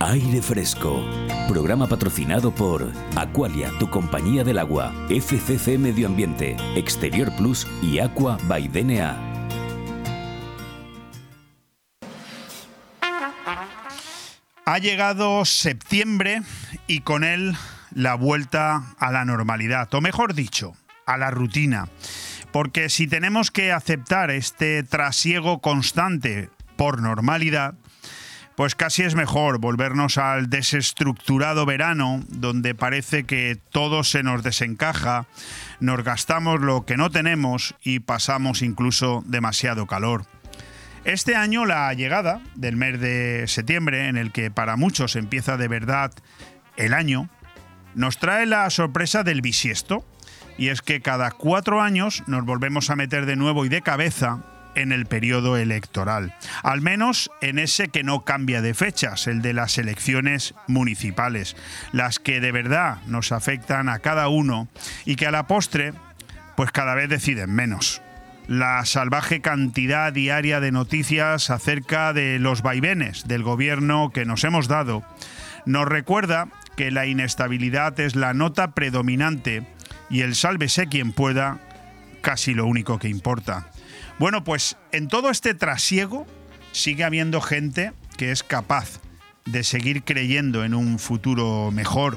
Aire Fresco. Programa patrocinado por Aqualia, tu compañía del agua, FCC Medio Ambiente, Exterior Plus y Aqua by DNA. Ha llegado septiembre y con él la vuelta a la normalidad, o mejor dicho, a la rutina. Porque si tenemos que aceptar este trasiego constante por normalidad, pues casi es mejor volvernos al desestructurado verano, donde parece que todo se nos desencaja, nos gastamos lo que no tenemos y pasamos incluso demasiado calor. Este año la llegada del mes de septiembre, en el que para muchos empieza de verdad el año, nos trae la sorpresa del bisiesto, y es que cada 4 años nos volvemos a meter de nuevo y de cabeza en el periodo electoral, al menos en ese que no cambia de fechas, el de las elecciones municipales, las que de verdad nos afectan a cada uno y que a la postre pues cada vez deciden menos. La salvaje cantidad diaria de noticias acerca de los vaivenes del gobierno que nos hemos dado nos recuerda que la inestabilidad es la nota predominante y el sálvese quien pueda casi lo único que importa. Bueno, pues en todo este trasiego sigue habiendo gente que es capaz de seguir creyendo en un futuro mejor.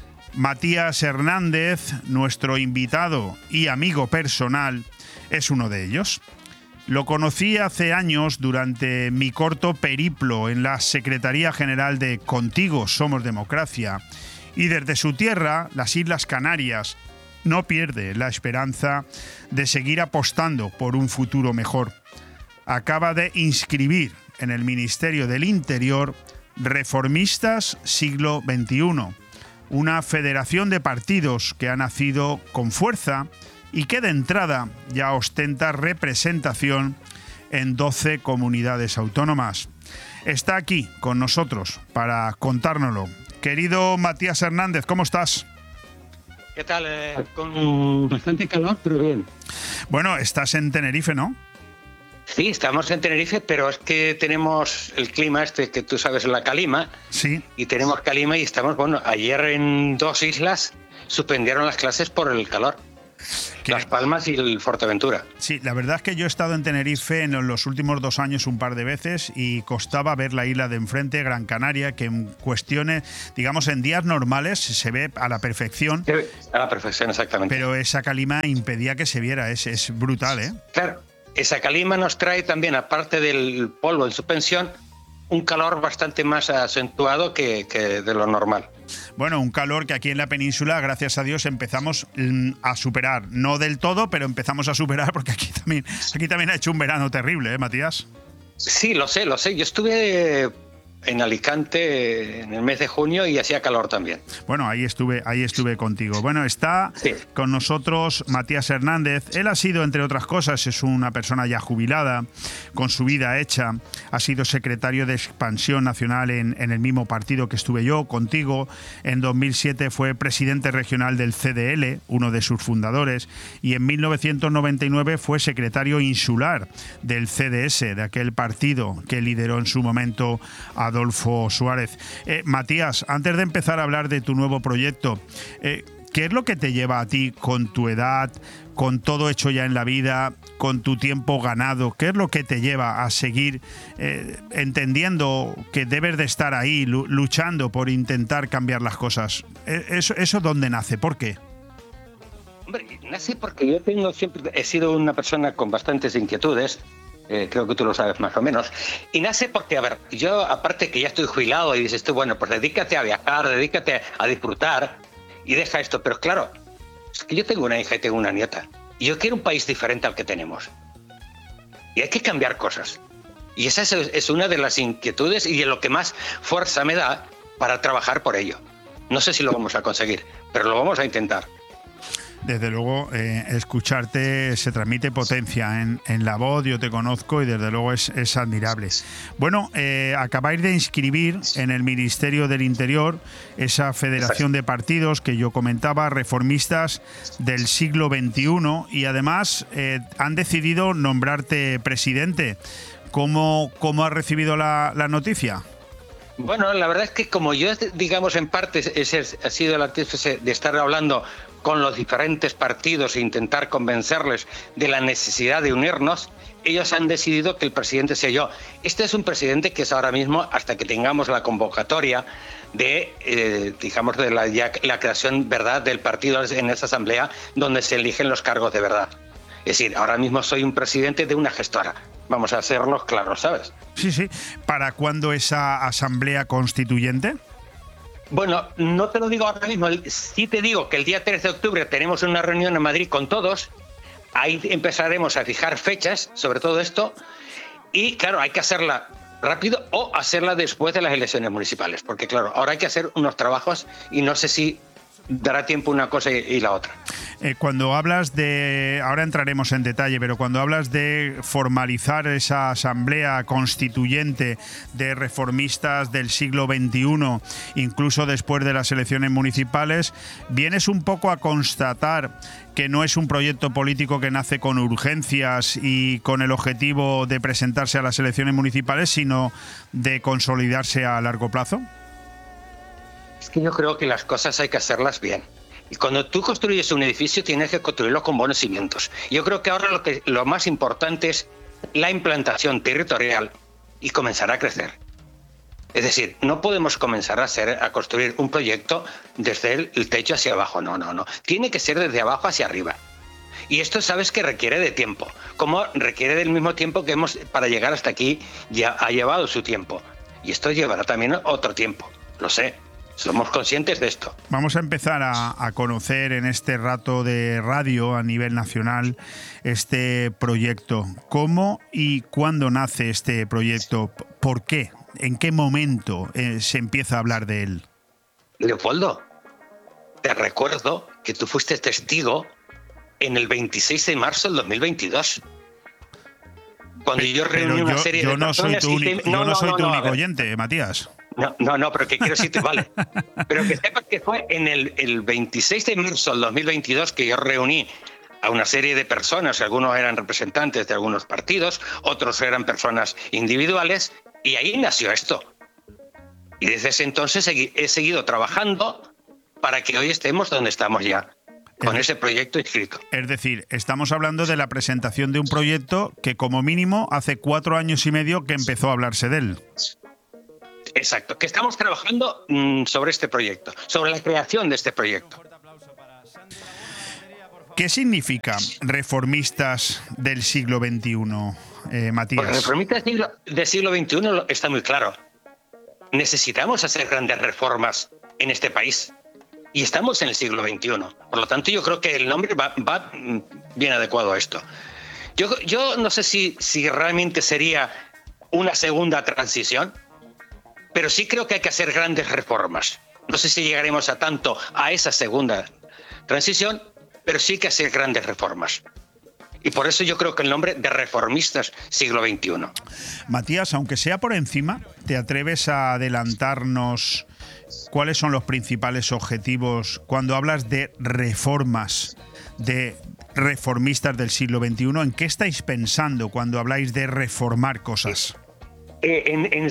Matías Hernández, nuestro invitado y amigo personal, es uno de ellos. Lo conocí hace años durante mi corto periplo en la Secretaría General de Contigo Somos Democracia, y desde su tierra, las Islas Canarias, no pierde la esperanza de seguir apostando por un futuro mejor. Acaba de inscribir en el Ministerio del Interior Reformistas Siglo XXI, una federación de partidos que ha nacido con fuerza y que de entrada ya ostenta representación en 12 comunidades autónomas. Está aquí con nosotros para contárnoslo. Querido Matías Hernández, ¿cómo estás? ¿Qué tal? Con bastante calor, pero bien. Bueno, estás en Tenerife, ¿no? Sí, estamos en Tenerife, pero es que tenemos el clima este que tú sabes, la calima. Sí. Y tenemos calima y estamos, bueno, ayer en 2 islas suspendieron las clases por el calor. Las Palmas y el Fuerteventura. Sí, la verdad es que yo he estado en Tenerife en los últimos 2 años un par de veces y costaba ver la isla de enfrente, Gran Canaria, que en cuestiones, digamos, en días normales se ve a la perfección. A la perfección, exactamente. Pero esa calima impedía que se viera, es brutal, ¿eh? Claro, esa calima nos trae también, aparte del polvo en suspensión, un calor bastante más acentuado que de lo normal. Bueno, un calor que aquí en la península, gracias a Dios, empezamos a superar. No del todo, pero empezamos a superar porque aquí también ha hecho un verano terrible, ¿eh, Matías? Sí, lo sé. Yo estuve en Alicante en el mes de junio y hacía calor también. Bueno, ahí estuve contigo. Bueno, está con nosotros Matías Hernández. Él ha sido, entre otras cosas, es una persona ya jubilada, con su vida hecha. Ha sido secretario de Expansión Nacional en el mismo partido que estuve yo, contigo. En 2007 fue presidente regional del CDL, uno de sus fundadores, y en 1999 fue secretario insular del CDS, de aquel partido que lideró en su momento Adolfo Suárez. Matías, antes de empezar a hablar de tu nuevo proyecto, ¿qué es lo que te lleva a ti con tu edad, con todo hecho ya en la vida, con tu tiempo ganado? ¿Qué es lo que te lleva a seguir entendiendo que debes de estar ahí, luchando por intentar cambiar las cosas? ¿Eso dónde nace? ¿Por qué? Hombre, nace porque yo siempre he sido una persona con bastantes inquietudes. Creo que tú lo sabes más o menos. Y nace porque, a ver, yo aparte que ya estoy jubilado y dices tú, bueno, pues dedícate a viajar, dedícate a disfrutar y deja esto. Pero claro, es que yo tengo una hija y tengo una nieta. Y yo quiero un país diferente al que tenemos. Y hay que cambiar cosas. Y esa es una de las inquietudes y de lo que más fuerza me da para trabajar por ello. No sé si lo vamos a conseguir, pero lo vamos a intentar. Desde luego, escucharte se transmite potencia en la voz, yo te conozco y desde luego es admirable. Bueno, acabáis de inscribir en el Ministerio del Interior esa federación de partidos que yo comentaba, Reformistas del Siglo XXI, y además han decidido nombrarte presidente. ¿Cómo has recibido la noticia? Bueno, la verdad es que como yo, digamos, en parte ha sido el artífice de estar hablando con los diferentes partidos e intentar convencerles de la necesidad de unirnos, ellos han decidido que el presidente sea yo. Este es un presidente que es ahora mismo, hasta que tengamos la convocatoria de, digamos, de la creación, ¿verdad?, del partido en esa asamblea donde se eligen los cargos de verdad. Es decir, ahora mismo soy un presidente de una gestora. Vamos a hacerlos claros, ¿sabes? Sí. ¿Para cuándo esa asamblea constituyente? Bueno, no te lo digo ahora mismo. Sí te digo que el día 13 de octubre tenemos una reunión en Madrid con todos. Ahí empezaremos a fijar fechas sobre todo esto. Y claro, hay que hacerla rápido o hacerla después de las elecciones municipales. Porque claro, ahora hay que hacer unos trabajos y no sé si dará tiempo una cosa y la otra. Cuando hablas de, ahora entraremos en detalle, pero cuando hablas de formalizar esa asamblea constituyente de reformistas del siglo XXI, incluso después de las elecciones municipales, vienes un poco a constatar que no es un proyecto político que nace con urgencias y con el objetivo de presentarse a las elecciones municipales, sino de consolidarse a largo plazo. Es que yo creo que las cosas hay que hacerlas bien. Y cuando tú construyes un edificio tienes que construirlo con buenos cimientos. Yo creo que ahora lo más importante es la implantación territorial y comenzar a crecer. Es decir, no podemos comenzar a construir un proyecto desde el techo hacia abajo. No. Tiene que ser desde abajo hacia arriba. Y esto sabes que requiere de tiempo. Como requiere del mismo tiempo que para llegar hasta aquí ya ha llevado su tiempo. Y esto llevará también otro tiempo. Lo sé. Somos conscientes de esto. Vamos a empezar a conocer en este rato de radio a nivel nacional este proyecto. ¿Cómo y cuándo nace este proyecto? ¿Por qué? ¿En qué momento se empieza a hablar de él? Leopoldo, te recuerdo que tú fuiste testigo en el 26 de marzo del 2022. Cuando yo reuní una serie de personas... Yo no soy tu único oyente, Matías. No, pero que quiero decirte, vale. Pero que sepas que fue en el 26 de marzo del 2022 que yo reuní a una serie de personas, algunos eran representantes de algunos partidos, otros eran personas individuales, y ahí nació esto. Y desde ese entonces he seguido trabajando para que hoy estemos donde estamos ya, con ese proyecto inscrito. Es decir, estamos hablando de la presentación de un proyecto que como mínimo hace 4 años y medio que empezó a hablarse de él. Exacto, que estamos trabajando sobre este proyecto, sobre la creación de este proyecto. ¿Qué significa reformistas del siglo XXI, Matías? Porque reformistas del siglo XXI está muy claro. Necesitamos hacer grandes reformas en este país y estamos en el siglo XXI. Por lo tanto, yo creo que el nombre va bien adecuado a esto. Yo no sé si realmente sería una segunda transición, pero sí creo que hay que hacer grandes reformas. No sé si llegaremos a esa segunda transición, pero sí que hacer grandes reformas. Y por eso yo creo que el nombre de reformistas siglo XXI. Matías, aunque sea por encima, ¿te atreves a adelantarnos cuáles son los principales objetivos cuando hablas de reformas, de reformistas del siglo XXI? ¿En qué estáis pensando cuando habláis de reformar cosas? En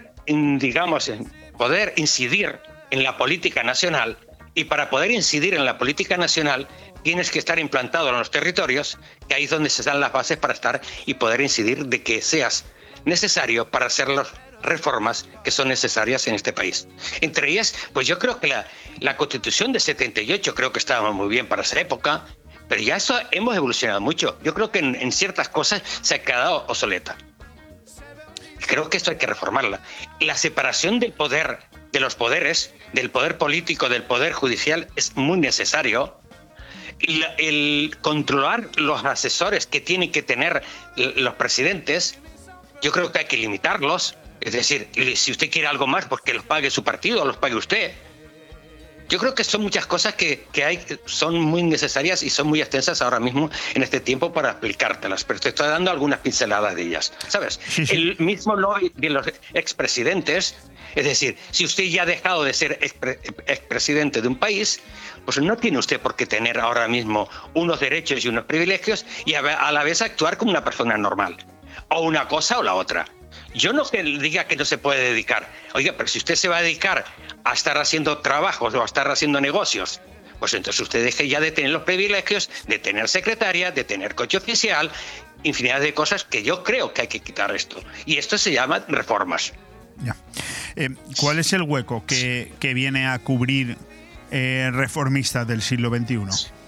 poder incidir en la política nacional, y para poder incidir en la política nacional tienes que estar implantado en los territorios, que ahí es donde se dan las bases para estar y poder incidir de que seas necesario para hacer las reformas que son necesarias en este país. Entre ellas, pues yo creo que la Constitución de 78 creo que estaba muy bien para esa época, pero ya eso hemos evolucionado mucho. Yo creo que en ciertas cosas se ha quedado obsoleta. Creo que esto hay que reformarla. La separación del poder, de los poderes, del poder político, del poder judicial, es muy necesario. El controlar los asesores que tienen que tener los presidentes, yo creo que hay que limitarlos. Es decir, si usted quiere algo más, pues que los pague su partido o los pague usted. Yo creo que son muchas cosas que son muy necesarias y son muy extensas ahora mismo en este tiempo para explicártelas, pero te estoy dando algunas pinceladas de ellas, ¿sabes? Sí. El mismo lobby de los expresidentes, es decir, si usted ya ha dejado de ser expresidente de un país, pues no tiene usted por qué tener ahora mismo unos derechos y unos privilegios y a la vez actuar como una persona normal, o una cosa o la otra. Yo no que diga que no se puede dedicar. Oiga, pero si usted se va a dedicar a estar haciendo trabajos o a estar haciendo negocios, pues entonces usted deje ya de tener los privilegios, de tener secretaria, de tener coche oficial, infinidad de cosas que yo creo que hay que quitar esto. Y esto se llama reformas. Ya. ¿Cuál es el hueco que viene a cubrir reformistas del siglo XXI?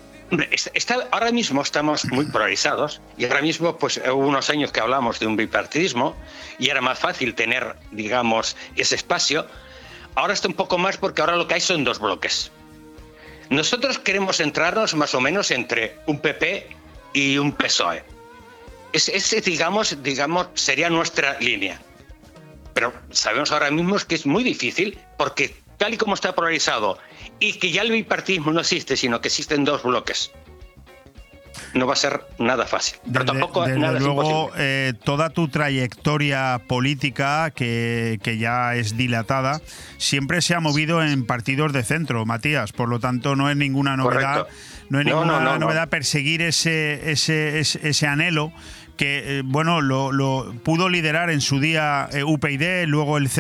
Ahora mismo estamos muy polarizados y ahora mismo pues hubo unos años que hablamos de un bipartidismo y era más fácil tener, digamos, ese espacio. Ahora está un poco más porque ahora lo que hay son dos bloques. Nosotros queremos centrarnos más o menos entre un PP y un PSOE. Ese digamos, sería nuestra línea. Pero sabemos ahora mismo que es muy difícil porque tal y como está polarizado y que ya el bipartidismo no existe, sino que existen dos bloques, no va a ser nada fácil. Pero tampoco nada luego, es imposible. Toda tu trayectoria política, que ya es dilatada, siempre se ha movido en partidos de centro, Matías. Por lo tanto, no es ninguna novedad. Correcto. No es ninguna novedad perseguir ese anhelo que lo pudo liderar en su día UPyD, luego el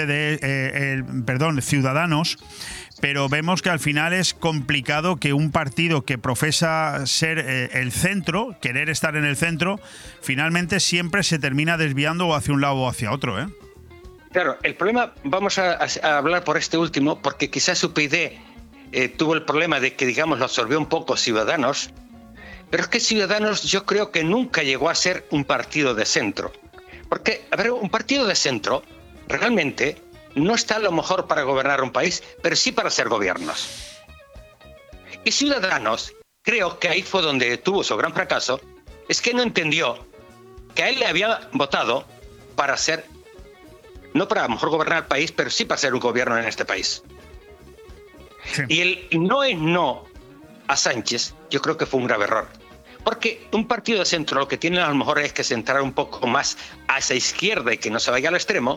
Ciudadanos, pero vemos que al final es complicado que un partido que profesa ser el centro, querer estar en el centro, finalmente siempre se termina desviando o hacia un lado o hacia otro, ¿eh? Claro, el problema, vamos a hablar por este último, porque quizás UPyD tuvo el problema de que, digamos, lo absorbió un poco Ciudadanos, pero es que Ciudadanos yo creo que nunca llegó a ser un partido de centro. Porque, a ver, un partido de centro realmente no está a lo mejor para gobernar un país, pero sí para hacer gobiernos. Y Ciudadanos, creo que ahí fue donde tuvo su gran fracaso, es que no entendió que a él le había votado para ser, no para a lo mejor gobernar el país, pero sí para ser un gobierno en este país. Sí. Y el no es no a Sánchez, yo creo que fue un grave error. Porque un partido de centro lo que tiene a lo mejor es que centrar un poco más a esa izquierda y que no se vaya al extremo,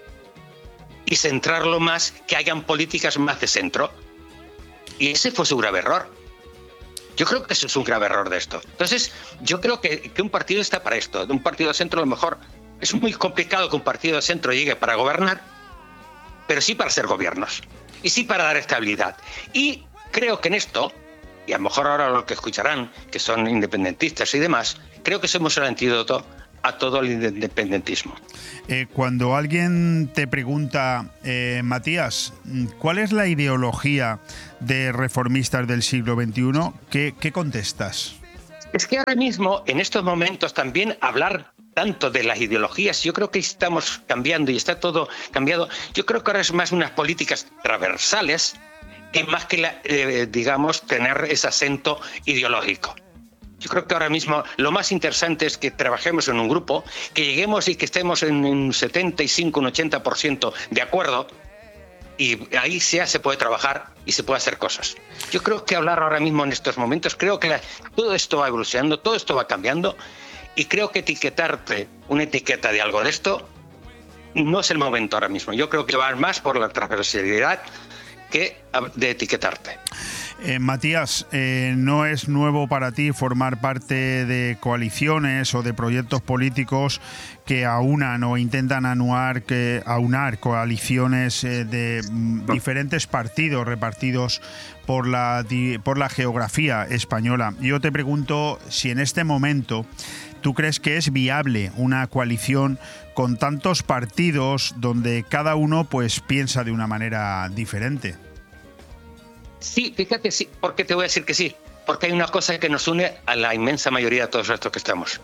y centrarlo más, que hayan políticas más de centro. Y ese fue su grave error. Yo creo que eso es un grave error de esto. Entonces, yo creo que un partido está para esto. Un partido de centro a lo mejor es muy complicado que un partido de centro llegue para gobernar, pero sí para hacer gobiernos. Y sí para dar estabilidad. Y creo que en esto, y a lo mejor ahora lo que escucharán, que son independentistas y demás, creo que somos el antídoto a todo el independentismo. Cuando alguien te pregunta, Matías, ¿cuál es la ideología de reformistas del siglo XXI? ¿Qué contestas? Es que ahora mismo, en estos momentos, también hablar tanto de las ideologías, yo creo que estamos cambiando y está todo cambiado. Yo creo que ahora es más unas políticas transversales que más que, digamos, tener ese acento ideológico. Yo creo que ahora mismo lo más interesante es que trabajemos en un grupo, que lleguemos y que estemos en un 75, un 80% de acuerdo, y ahí se puede trabajar y se puede hacer cosas. Yo creo que hablar ahora mismo en estos momentos, creo que todo esto va evolucionando, todo esto va cambiando, y creo que etiquetarte una etiqueta de algo de esto no es el momento ahora mismo. Yo creo que va más por la transversalidad que de etiquetarte. Matías, no es nuevo para ti formar parte de coaliciones o de proyectos políticos que aunan o intentan aunar coaliciones de diferentes partidos repartidos por la geografía española. Yo te pregunto si en este momento ¿tú crees que es viable una coalición con tantos partidos donde cada uno pues piensa de una manera diferente? Sí, fíjate, sí. ¿Por qué te voy a decir que sí? Porque hay una cosa que nos une a la inmensa mayoría de todos estos que estamos.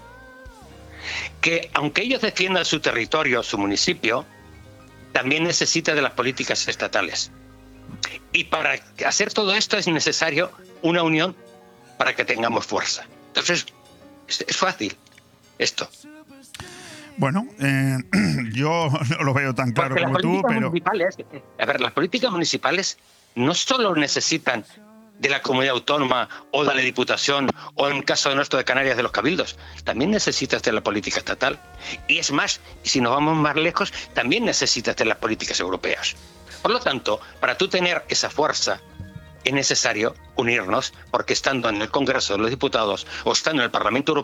Que aunque ellos defiendan su territorio, su municipio, también necesita de las políticas estatales. Y para hacer todo esto es necesario una unión para que tengamos fuerza. Entonces, es fácil esto. Bueno, yo no lo veo tan claro como tú, pero... Las políticas municipales no solo necesitan de la comunidad autónoma o de la Diputación o en el caso nuestro de Canarias de los cabildos, también necesitas de la política estatal. Y es más, si nos vamos más lejos, también necesitas de las políticas europeas. Por lo tanto, para tú tener esa fuerza es necesario unirnos, porque estando en el Congreso de los Diputados o estando en el Parlamento Europeo,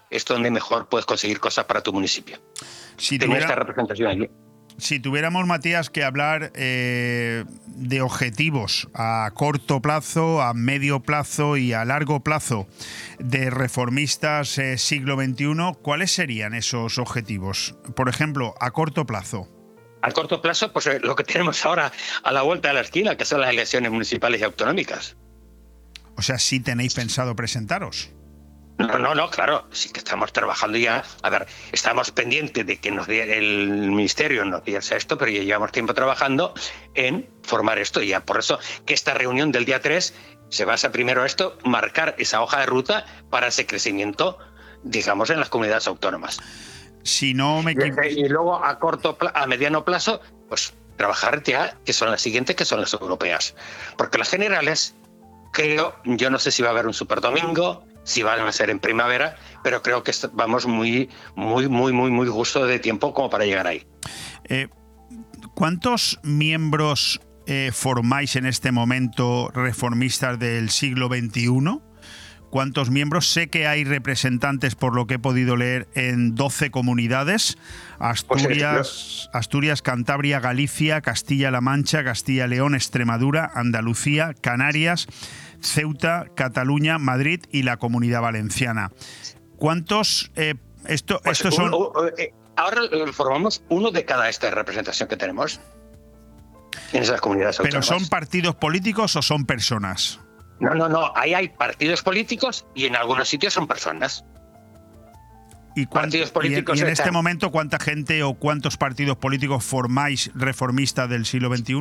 es donde mejor puedes conseguir cosas para tu municipio. Tener esta representación allí. Si tuviéramos, Matías, que hablar de objetivos a corto plazo, a medio plazo y a largo plazo de reformistas siglo XXI, ¿cuáles serían esos objetivos? Por ejemplo, a corto plazo. A corto plazo, pues lo que tenemos ahora a la vuelta de la esquina, que son las elecciones municipales y autonómicas. O sea, ¿sí tenéis pensado presentaros? No, claro, sí que estamos trabajando ya. A ver, estamos pendientes de que el Ministerio nos diese esto, pero ya llevamos tiempo trabajando en formar esto. Y ya por eso que esta reunión del día 3 se basa primero en esto, marcar esa hoja de ruta para ese crecimiento, digamos, en las comunidades autónomas. Si no me equivoco. Y luego a mediano plazo, pues trabajar ya, que son las siguientes, que son las europeas. Porque las generales, yo no sé si va a haber un superdomingo, si van a ser en primavera, pero creo que vamos muy justo de tiempo como para llegar ahí. ¿Cuántos miembros formáis en este momento reformistas del siglo XXI? ¿Cuántos miembros? Sé que hay representantes, por lo que he podido leer, en 12 comunidades. Asturias, Cantabria, Galicia, Castilla-La Mancha, Castilla-León, Extremadura, Andalucía, Canarias, Ceuta, Cataluña, Madrid y la Comunidad Valenciana. ¿Cuántos? Estos son... Ahora formamos uno de cada esta representación que tenemos en esas comunidades autónomas. ¿Pero son partidos políticos o son personas? No. Ahí hay partidos políticos y en algunos sitios son personas. Partidos políticos. ¿Y en este momento cuánta gente o cuántos partidos políticos formáis reformistas del siglo XXI?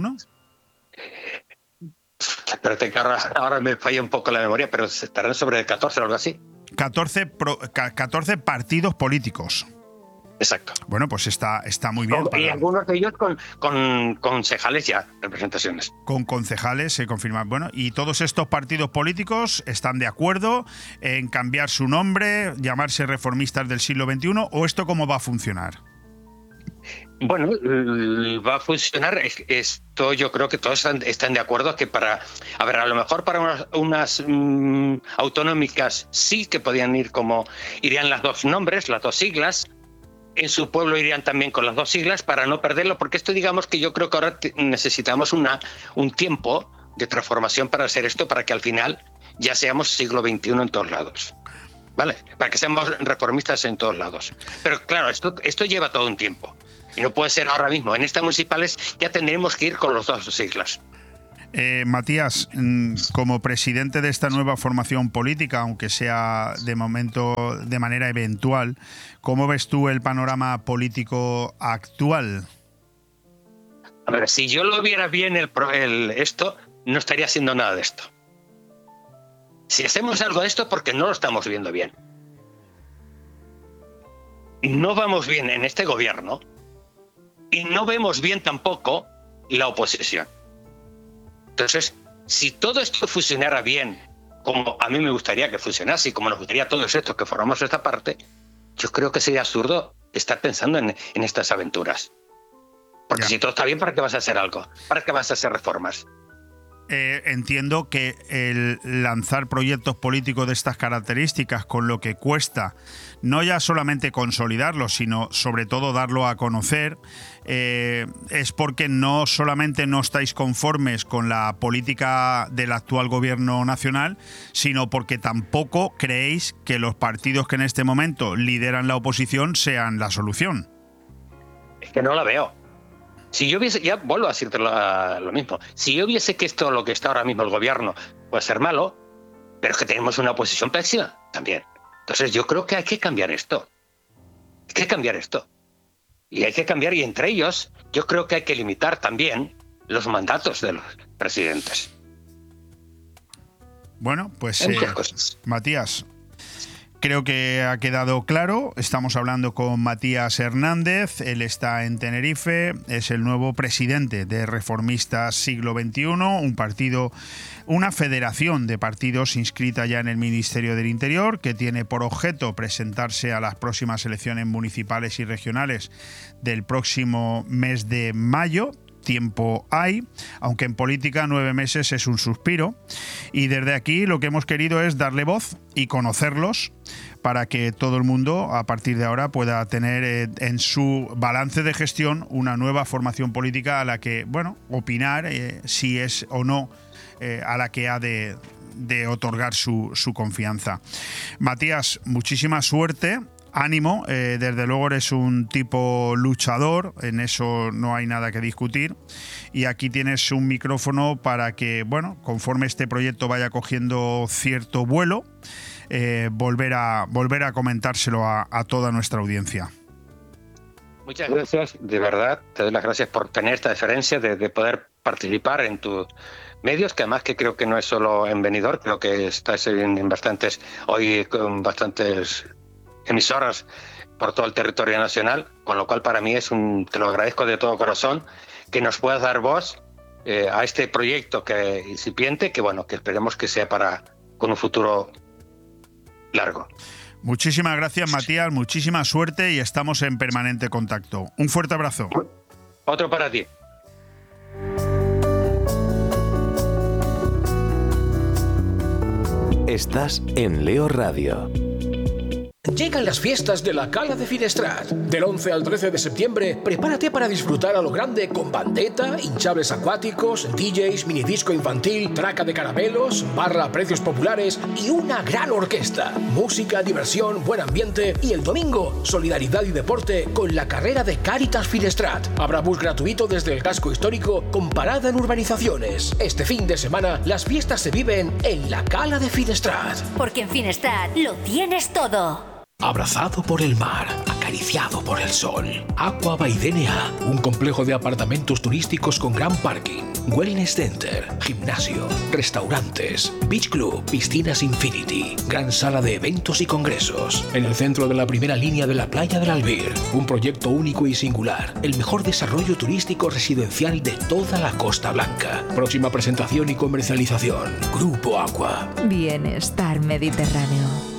Espérate que ahora me falla un poco la memoria, pero estarán sobre 14 o algo así. 14 partidos políticos. Exacto. Bueno, pues está muy bien. Y algunos de ellos con concejales ya, representaciones. Con concejales se confirman. Bueno, ¿y todos estos partidos políticos están de acuerdo en cambiar su nombre, llamarse reformistas del siglo XXI, o esto cómo va a funcionar? Bueno, va a funcionar. Esto yo creo que todos están de acuerdo que a lo mejor para unas autonómicas sí que podían irían las dos nombres, las dos siglas. En su pueblo irían también con las dos siglas para no perderlo, porque esto digamos que yo creo que ahora necesitamos un tiempo de transformación para hacer esto, para que al final ya seamos siglo XXI en todos lados. ¿Vale? Para que seamos reformistas en todos lados. Pero claro, esto lleva todo un tiempo. Y no puede ser ahora mismo. En estas municipales ya tendremos que ir con las dos siglas. Matías, como presidente de esta nueva formación política, aunque sea de momento de manera eventual, ¿cómo ves tú el panorama político actual? A ver, si yo lo viera bien esto, no estaría haciendo nada de esto. Si hacemos algo de esto, porque no lo estamos viendo bien. No vamos bien en este gobierno y no vemos bien tampoco la oposición. Entonces, si todo esto funcionara bien, como a mí me gustaría que funcionase y como nos gustaría a todos estos que formamos esta parte, yo creo que sería absurdo estar pensando en estas aventuras. Porque si todo está bien, ¿para qué vas a hacer algo? ¿Para qué vas a hacer reformas? Entiendo que el lanzar proyectos políticos de estas características, con lo que cuesta, no ya solamente consolidarlo, sino sobre todo darlo a conocer, es porque no solamente no estáis conformes con la política del actual gobierno nacional, sino porque tampoco creéis que los partidos que en este momento lideran la oposición sean la solución. Es que no la veo. Si yo viese, ya vuelvo a decirte lo mismo, si yo viese que esto, lo que está ahora mismo el gobierno, puede ser malo, pero es que tenemos una oposición pésima también. Entonces yo creo que hay que cambiar esto. Hay que cambiar esto. Y hay que cambiar, y entre ellos, yo creo que hay que limitar también los mandatos de los presidentes. Bueno, pues Matías, creo que ha quedado claro. Estamos hablando con Matías Hernández. Él está en Tenerife. Es el nuevo presidente de Reformistas Siglo XXI, una federación de partidos inscrita ya en el Ministerio del Interior, que tiene por objeto presentarse a las próximas elecciones municipales y regionales del próximo mes de mayo. Tiempo hay, aunque en política 9 meses es un suspiro, y desde aquí lo que hemos querido es darle voz y conocerlos para que todo el mundo a partir de ahora pueda tener en su balance de gestión una nueva formación política a la que, bueno, opinar si es o no a la que ha de otorgar su confianza. Matías, muchísima suerte. Ánimo, desde luego eres un tipo luchador, en eso no hay nada que discutir, y aquí tienes un micrófono para que, bueno, conforme este proyecto vaya cogiendo cierto vuelo, volver a comentárselo a toda nuestra audiencia. Muchas gracias, de verdad, te doy las gracias por tener esta deferencia de poder participar en tus medios, que además que creo que no es solo en Benidorm, creo que estás en bastantes, hoy con bastantes emisoras por todo el territorio nacional, con lo cual para mí te lo agradezco de todo corazón que nos puedas dar voz a este proyecto que incipiente, que bueno, que esperemos que sea con un futuro largo. Muchísimas gracias, Matías, muchísima suerte y estamos en permanente contacto. Un fuerte abrazo. Otro para ti. Estás en Leo Radio. Llegan las fiestas de la Cala de Finestrat. Del 11 al 13 de septiembre, prepárate para disfrutar a lo grande con bandeta, hinchables acuáticos, DJs, minidisco infantil, traca de caramelos, barra a precios populares y una gran orquesta. Música, diversión, buen ambiente y el domingo, solidaridad y deporte con la carrera de Càritas Finestrat. Habrá bus gratuito desde el casco histórico con parada en urbanizaciones. Este fin de semana, las fiestas se viven en la Cala de Finestrat. Porque en Finestrat lo tienes todo. Abrazado por el mar, acariciado por el sol. Aqua by DNA, un complejo de apartamentos turísticos con gran parking, wellness center, gimnasio, restaurantes, beach club, piscinas infinity, gran sala de eventos y congresos. En el centro de la primera línea de la playa del Albir, un proyecto único y singular, el mejor desarrollo turístico residencial de toda la Costa Blanca. Próxima presentación y comercialización, Grupo Aqua. Bienestar Mediterráneo.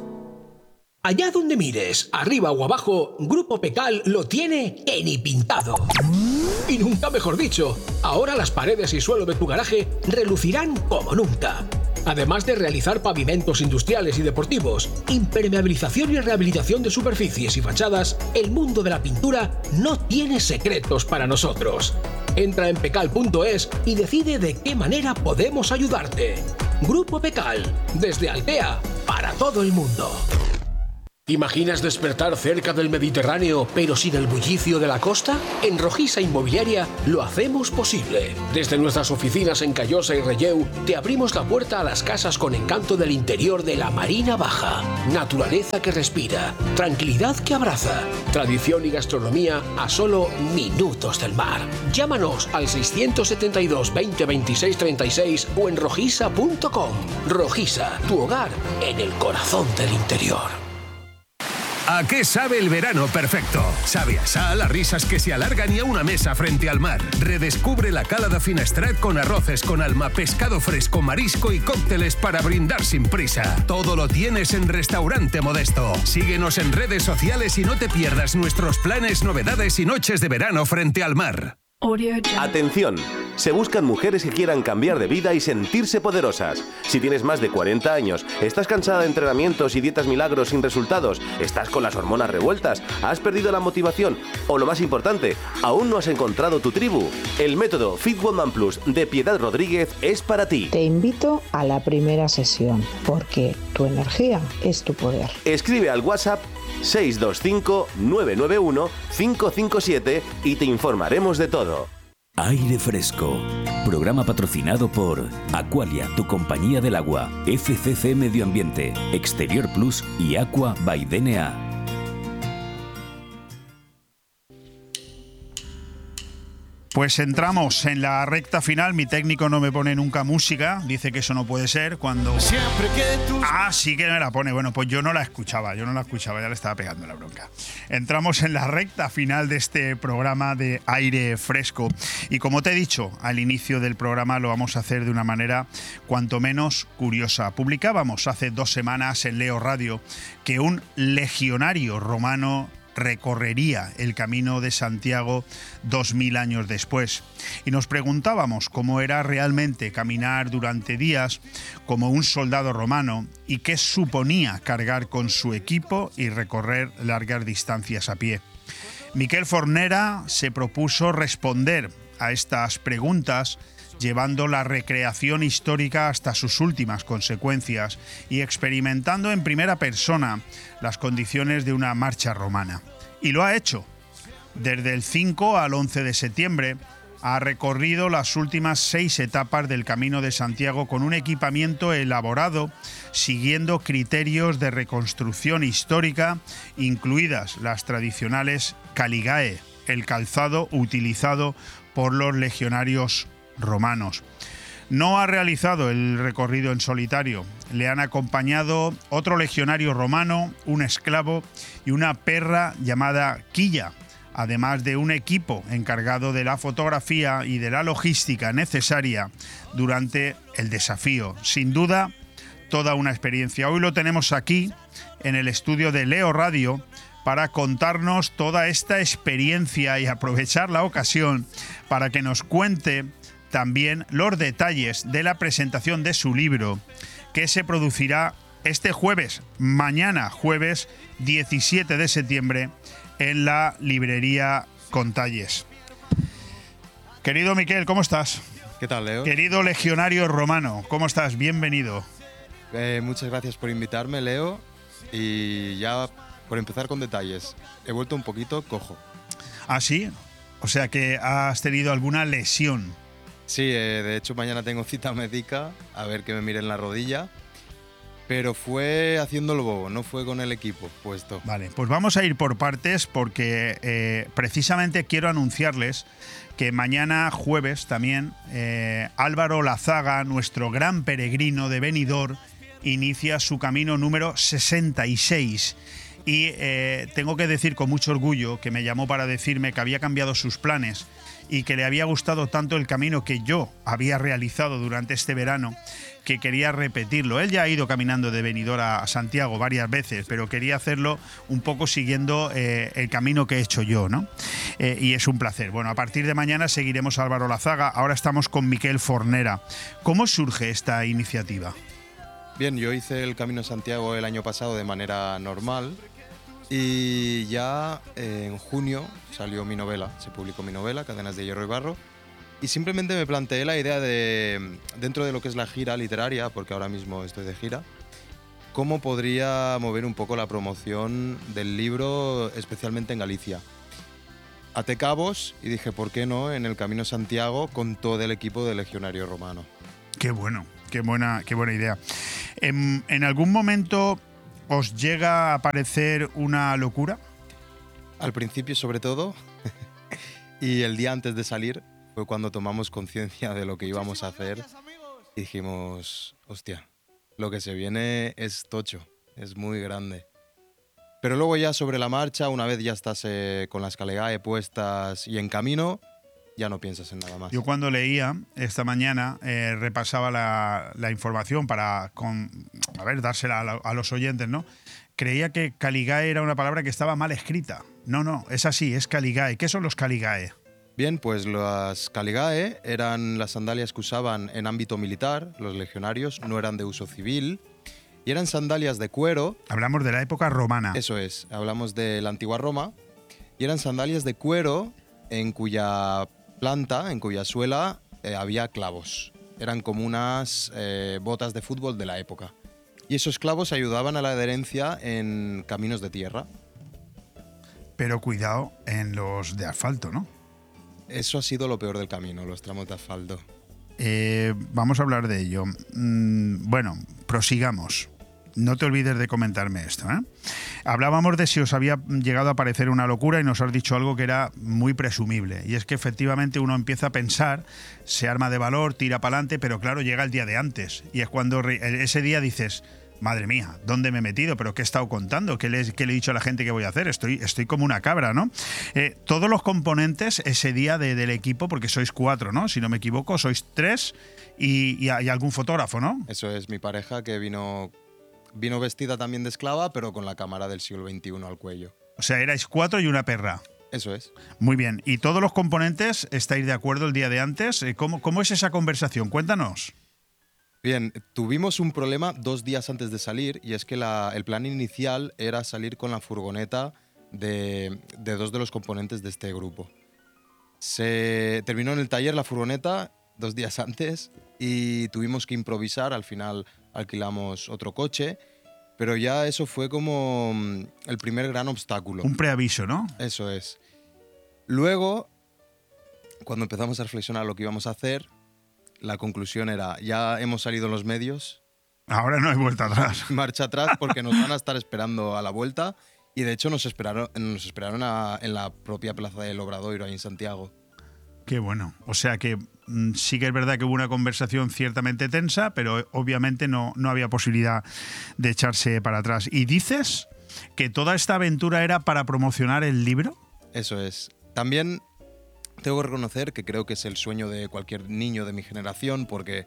Allá donde mires, arriba o abajo, Grupo Pecal lo tiene en y pintado. Y nunca mejor dicho, ahora las paredes y suelo de tu garaje relucirán como nunca. Además de realizar pavimentos industriales y deportivos, impermeabilización y rehabilitación de superficies y fachadas, el mundo de la pintura no tiene secretos para nosotros. Entra en pecal.es y decide de qué manera podemos ayudarte. Grupo Pecal, desde Altea, para todo el mundo. ¿Imaginas despertar cerca del Mediterráneo, pero sin el bullicio de la costa? En Rojisa Inmobiliaria lo hacemos posible. Desde nuestras oficinas en Callosa y Relleu, te abrimos la puerta a las casas con encanto del interior de la Marina Baja. Naturaleza que respira, tranquilidad que abraza, tradición y gastronomía a solo minutos del mar. Llámanos al 672 20 26 36 o en rojisa.com. Rojisa, tu hogar en el corazón del interior. ¿A qué sabe el verano perfecto? Sabe a sal, a risas que se alargan y a una mesa frente al mar. Redescubre la Cala de Finestrat con arroces con alma, pescado fresco, marisco y cócteles para brindar sin prisa. Todo lo tienes en Restaurante Modesto. Síguenos en redes sociales y no te pierdas nuestros planes, novedades y noches de verano frente al mar. Atención, se buscan mujeres que quieran cambiar de vida y sentirse poderosas. Si tienes más de 40 años, estás cansada de entrenamientos y dietas milagros sin resultados, estás con las hormonas revueltas, has perdido la motivación o lo más importante, aún no has encontrado tu tribu, el método Fit Woman Plus de Piedad Rodríguez es para ti. Te invito a la primera sesión porque tu energía es tu poder. Escribe al WhatsApp 625-991-557 y te informaremos de todo. Aire Fresco, programa patrocinado por Aqualia, tu compañía del agua, FCC Medio Ambiente, Exterior Plus y Aqua by DNA. Pues entramos en la recta final. Mi técnico no me pone nunca música. Dice que eso no puede ser cuando... Siempre que tú... sí que me la pone. Bueno, pues yo no la escuchaba, ya le estaba pegando la bronca. Entramos en la recta final de este programa de Aire Fresco. Y como te he dicho al inicio del programa, lo vamos a hacer de una manera cuanto menos curiosa. Publicábamos hace 2 semanas en Leo Radio que un legionario romano recorrería el Camino de Santiago 2000 años después. Y nos preguntábamos cómo era realmente caminar durante días como un soldado romano y qué suponía cargar con su equipo y recorrer largas distancias a pie. Miquel Fornera se propuso responder a estas preguntas llevando la recreación histórica hasta sus últimas consecuencias y experimentando en primera persona las condiciones de una marcha romana. Y lo ha hecho. Desde el 5 al 11 de septiembre ha recorrido las últimas 6 etapas del Camino de Santiago con un equipamiento elaborado siguiendo criterios de reconstrucción histórica, incluidas las tradicionales caligae, el calzado utilizado por los legionarios romanos. No ha realizado el recorrido en solitario. Le han acompañado otro legionario romano, un esclavo y una perra llamada Quilla, además de un equipo encargado de la fotografía y de la logística necesaria durante el desafío. Sin duda, toda una experiencia. Hoy lo tenemos aquí, en el estudio de Leo Radio, para contarnos toda esta experiencia y aprovechar la ocasión para que nos cuente también los detalles de la presentación de su libro, que se producirá este jueves, mañana jueves 17 de septiembre, en la librería Contalles. Querido Miquel, ¿cómo estás? ¿Qué tal, Leo? Querido legionario romano, ¿cómo estás? Bienvenido. Muchas gracias por invitarme, Leo. Y ya, por empezar con detalles, he vuelto un poquito cojo. ¿Ah, sí? O sea que has tenido alguna lesión. Sí, de hecho mañana tengo cita médica, a ver que me miren la rodilla. Pero fue haciendo el bobo, no fue con el equipo puesto. Vale, pues vamos a ir por partes porque precisamente quiero anunciarles que mañana jueves también Álvaro Lazaga, nuestro gran peregrino de Benidorm, inicia su camino número 66. Y tengo que decir con mucho orgullo que me llamó para decirme que había cambiado sus planes y que le había gustado tanto el camino que yo había realizado durante este verano que quería repetirlo. Él ya ha ido caminando de Benidorm a Santiago varias veces, pero quería hacerlo un poco siguiendo el camino que he hecho yo, ¿no? Y es un placer. Bueno, a partir de mañana seguiremos a Álvaro Lazaga. Ahora estamos con Miquel Fornera. ¿Cómo surge esta iniciativa? Bien, yo hice el Camino de Santiago el año pasado de manera normal y ya en junio salió mi novela, se publicó mi novela, Cadenas de Hierro y Barro, y simplemente me planteé la idea de, dentro de lo que es la gira literaria, porque ahora mismo estoy de gira, cómo podría mover un poco la promoción del libro, especialmente en Galicia. Até cabos y dije, ¿por qué no en el Camino de Santiago con todo el equipo de Legionario Romano? Qué bueno, qué buena idea. ¿En algún momento os llega a parecer una locura? Al principio, sobre todo, y el día antes de salir fue cuando tomamos conciencia de lo que íbamos a hacer y dijimos, hostia, lo que se viene es tocho, es muy grande. Pero luego ya sobre la marcha, una vez ya estás con las calegae puestas y en camino, ya no piensas en nada más. Yo cuando leía esta mañana, repasaba la información para dársela a los oyentes, ¿no? Creía que caligae era una palabra que estaba mal escrita. No, es así, es caligae. ¿Qué son los caligae? Bien, pues las caligae eran las sandalias que usaban en ámbito militar, los legionarios, no eran de uso civil, y eran sandalias de cuero. Hablamos de la época romana. Eso es, hablamos de la antigua Roma, y eran sandalias de cuero en cuya planta, en cuya suela, había clavos. Eran como unas botas de fútbol de la época. Y esos clavos ayudaban a la adherencia en caminos de tierra. Pero cuidado en los de asfalto, ¿no? Eso ha sido lo peor del camino, los tramos de asfalto. Vamos a hablar de ello. Bueno, prosigamos. No te olvides de comentarme esto, ¿eh? Hablábamos de si os había llegado a parecer una locura y nos has dicho algo que era muy presumible. Y es que efectivamente uno empieza a pensar, se arma de valor, tira para adelante, pero claro, llega el día de antes. Y es cuando ese día dices, madre mía, ¿dónde me he metido? ¿Pero qué he estado contando? ¿Qué le he dicho a la gente que voy a hacer? Estoy como una cabra, ¿no? Todos los componentes ese día del equipo, porque sois 4, ¿no? Si no me equivoco, sois 3 y algún fotógrafo, ¿no? Eso es, mi pareja que vino vestida también de esclava, pero con la cámara del siglo XXI al cuello. O sea, erais 4 y una perra. Eso es. Muy bien. ¿Y todos los componentes estáis de acuerdo el día de antes? ¿Cómo es esa conversación? Cuéntanos. Bien, tuvimos un problema 2 días antes de salir, y es que el plan inicial era salir con la furgoneta de 2 de los componentes de este grupo. Se terminó en el taller la furgoneta 2 días antes y tuvimos que improvisar. Al final alquilamos otro coche, pero ya eso fue como el primer gran obstáculo. Un preaviso, ¿no? Eso es. Luego, cuando empezamos a reflexionar lo que íbamos a hacer, la conclusión era, ya hemos salido en los medios. Ahora no hay vuelta atrás. Marcha atrás, porque nos van a estar esperando a la vuelta. Y de hecho nos esperaron en la propia plaza del Obradoiro, ahí en Santiago. Qué bueno. O sea que sí que es verdad que hubo una conversación ciertamente tensa, pero obviamente no había posibilidad de echarse para atrás. ¿Y dices que toda esta aventura era para promocionar el libro? Eso es. También tengo que reconocer que creo que es el sueño de cualquier niño de mi generación, porque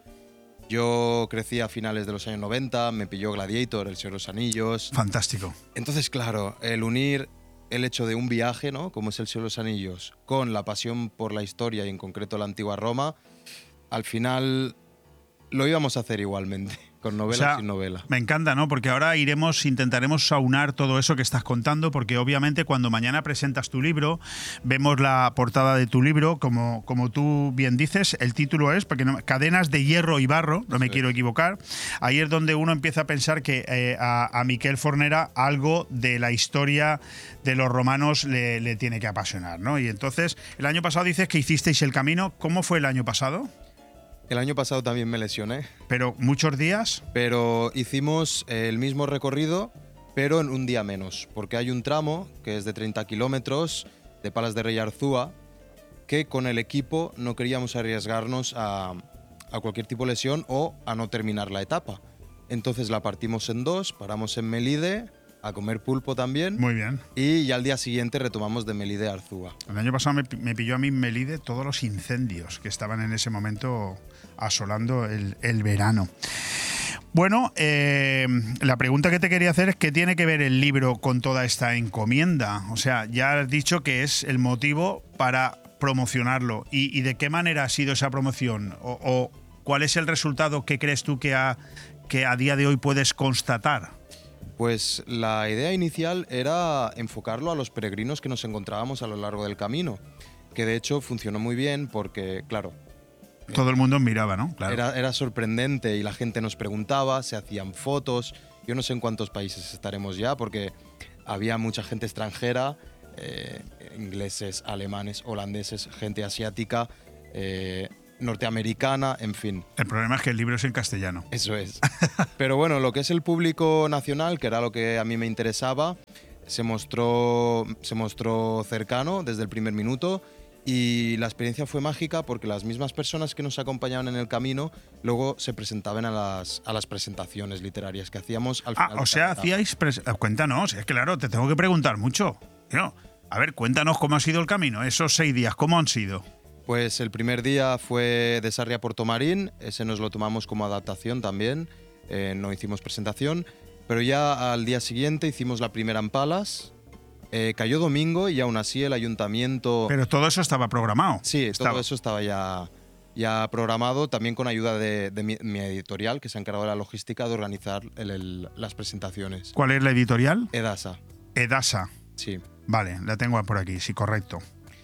yo crecí a finales de los años 90, me pilló Gladiator, El Señor de los Anillos. Fantástico. Entonces, claro, el unir el hecho de un viaje, ¿no?, como es El Señor de los Anillos, con la pasión por la historia y en concreto la antigua Roma, al final lo íbamos a hacer igualmente, con novela o sin novela. Me encanta, ¿no? Porque ahora intentaremos aunar todo eso que estás contando, porque obviamente cuando mañana presentas tu libro, vemos la portada de tu libro, como tú bien dices, el título es, porque Cadenas de hierro y barro, no me quiero equivocar. Ahí es donde uno empieza a pensar que a Miquel Fornera algo de la historia de los romanos le tiene que apasionar, ¿no? Y entonces, el año pasado dices que hicisteis el camino. ¿Cómo fue el año pasado? El año pasado también me lesioné. ¿Pero muchos días? Pero hicimos el mismo recorrido, pero en un día menos, porque hay un tramo que es de 30 kilómetros de Palas de Rey a Arzúa, que con el equipo no queríamos arriesgarnos a cualquier tipo de lesión o a no terminar la etapa. Entonces la partimos en 2, paramos en Melide a comer pulpo también. Muy bien. Y ya al día siguiente retomamos de Melide a Arzúa. El año pasado me pilló a mí en Melide todos los incendios que estaban en ese momento asolando el verano. Bueno, la pregunta que te quería hacer es ¿qué tiene que ver el libro con toda esta encomienda? O sea, ya has dicho que es el motivo para promocionarlo. ¿Y de qué manera ha sido esa promoción? ¿O cuál es el resultado que crees tú que a día de hoy puedes constatar? Pues la idea inicial era enfocarlo a los peregrinos que nos encontrábamos a lo largo del camino, que de hecho funcionó muy bien porque, claro, todo el mundo miraba, ¿no? Claro. Era sorprendente y la gente nos preguntaba, se hacían fotos. Yo no sé en cuántos países estaremos ya, porque había mucha gente extranjera, ingleses, alemanes, holandeses, gente asiática, norteamericana, en fin. El problema es que el libro es en castellano. Eso es. Pero bueno, lo que es el público nacional, que era lo que a mí me interesaba, se mostró cercano desde el primer minuto. Y la experiencia fue mágica porque las mismas personas que nos acompañaban en el camino luego se presentaban a las presentaciones literarias que hacíamos al final. O sea, hacíais... Cuéntanos, es que claro, te tengo que preguntar mucho. A ver, cuéntanos cómo ha sido el camino, esos 6 días, ¿cómo han sido? Pues el primer día fue de Sarria a Puerto Marín, ese nos lo tomamos como adaptación también, no hicimos presentación, pero ya al día siguiente hicimos la primera en Palas. Cayó domingo y aún así el ayuntamiento... Pero todo eso estaba programado. Sí, todo eso estaba ya programado, también con ayuda de mi editorial, que se ha encargado de la logística de organizar las presentaciones. ¿Cuál es la editorial? Edasa. Edasa. Sí. Vale, la tengo por aquí, sí, correcto.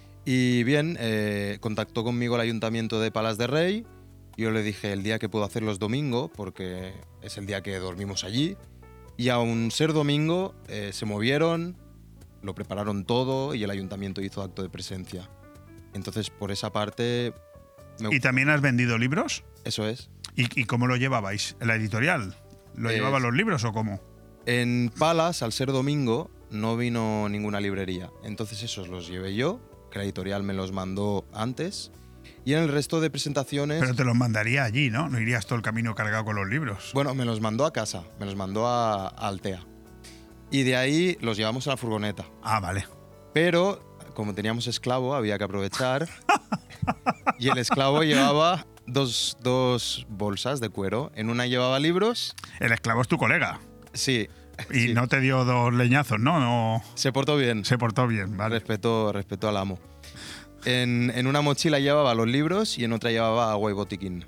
Y bien, contactó conmigo el ayuntamiento de Palas de Rey. Yo le dije el día que puedo hacerlo es domingo, porque es el día que dormimos allí. Y aún ser domingo, se movieron, lo prepararon todo y el ayuntamiento hizo acto de presencia. Entonces, por esa parte... ¿Y también has vendido libros? Eso es. ¿Y cómo lo llevabais? ¿La editorial? ¿Lo llevaban los libros o cómo? En Palas, al ser domingo, no vino ninguna librería. Entonces esos los llevé yo, que la editorial me los mandó antes. Y en el resto de presentaciones... Pero te los mandaría allí, ¿no? No irías todo el camino cargado con los libros. Bueno, me los mandó a casa, me los mandó a Altea. Y de ahí los llevamos a la furgoneta. Ah, vale. Pero, como teníamos esclavo, había que aprovechar. Y el esclavo llevaba dos bolsas de cuero. En una llevaba libros. El esclavo es tu colega. Sí. Y Sí. no te dio 2 leñazos, ¿no? No. Se portó bien. Se portó bien, vale. Respetó al amo. En una mochila llevaba los libros y en otra llevaba agua y botiquín.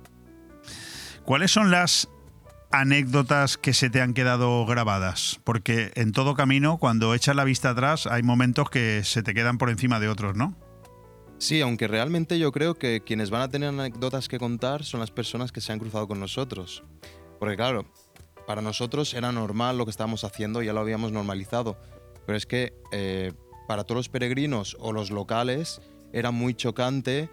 ¿Cuáles son las anécdotas que se te han quedado grabadas? Porque en todo camino, cuando echas la vista atrás, hay momentos que se te quedan por encima de otros, ¿no? Sí, aunque realmente yo creo que quienes van a tener anécdotas que contar son las personas que se han cruzado con nosotros. Porque claro, para nosotros era normal lo que estábamos haciendo, ya lo habíamos normalizado. Pero es que para todos los peregrinos o los locales era muy chocante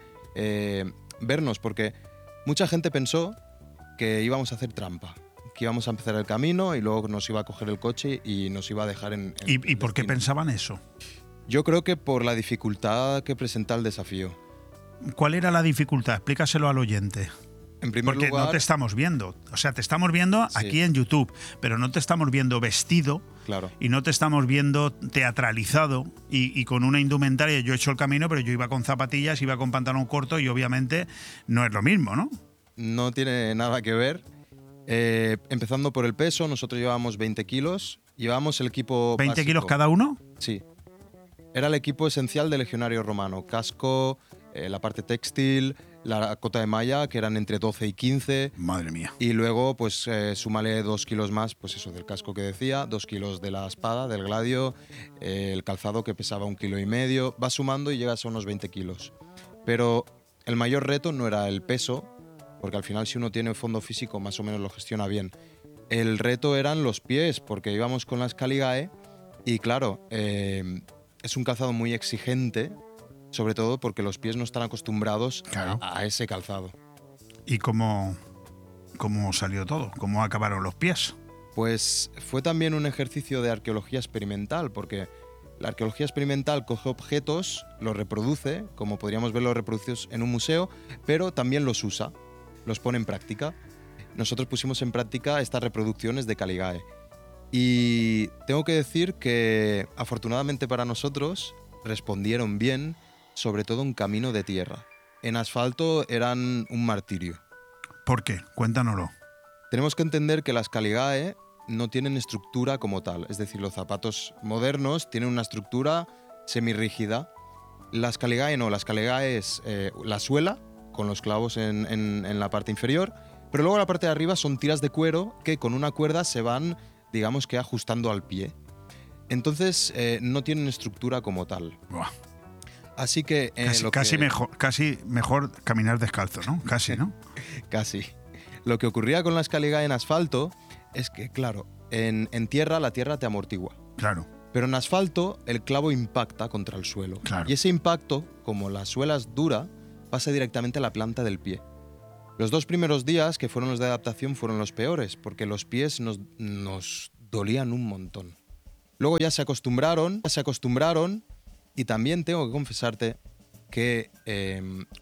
vernos, porque mucha gente pensó que íbamos a hacer trampa, que íbamos a empezar el camino y luego nos iba a coger el coche y nos iba a dejar en ¿Y por qué pensaban eso? Yo creo que por la dificultad que presenta el desafío. ¿Cuál era la dificultad? Explícaselo al oyente. En primer Porque lugar, no te estamos viendo. O sea, te estamos viendo Sí. aquí en YouTube, pero no te estamos viendo vestido claro. y no te estamos viendo teatralizado y con una indumentaria. Yo he hecho el camino, pero yo iba con zapatillas, iba con pantalón corto y obviamente no es lo mismo, ¿no? No tiene nada que ver. Empezando por el peso, nosotros llevábamos 20 kilos. Llevábamos el equipo ¿20 básico. kilos cada uno? Sí. Era el equipo esencial del legionario romano. Casco, la parte textil, la cota de malla, que eran entre 12 y 15. Madre mía. Y luego, pues, súmale 2 kilos más, pues eso, del casco que decía, 2 kilos de la espada, del gladio, el calzado que pesaba 1,5 kilos. Vas sumando y llegas a unos 20 kilos. Pero el mayor reto no era el peso, porque al final si uno tiene fondo físico más o menos lo gestiona bien. El reto eran los pies, porque íbamos con las Caligae y claro, es un calzado muy exigente, sobre todo porque los pies no están acostumbrados a ese calzado. ¿Y cómo salió todo? ¿Cómo acabaron los pies? Pues fue también un ejercicio de arqueología experimental, porque la arqueología experimental coge objetos, los reproduce, como podríamos verlos reproducidos en un museo, pero también los usa, los pone en práctica. Nosotros pusimos en práctica estas reproducciones de Caligae. Y tengo que decir que, afortunadamente para nosotros, respondieron bien, sobre todo en camino de tierra. En asfalto eran un martirio. ¿Por qué? Cuéntanoslo. Tenemos que entender que las Caligae no tienen estructura como tal. Es decir, los zapatos modernos tienen una estructura semirrígida. Las Caligae no. Las Caligae es la suela, con los clavos en la parte inferior, pero luego la parte de arriba son tiras de cuero que con una cuerda se van, digamos que ajustando al pie. Entonces no tienen estructura como tal. Buah. Así que... Casi mejor caminar descalzo, ¿no? Casi, ¿no? Casi. Lo que ocurría con las Caligae en asfalto es que, claro, en tierra la tierra te amortigua. Claro. Pero en asfalto el clavo impacta contra el suelo. Claro. Y ese impacto, como la suela es dura, pasa directamente a la planta del pie. Los 2 primeros días, que fueron los de adaptación, fueron los peores, porque los pies nos dolían un montón. Luego ya se acostumbraron, y también tengo que confesarte que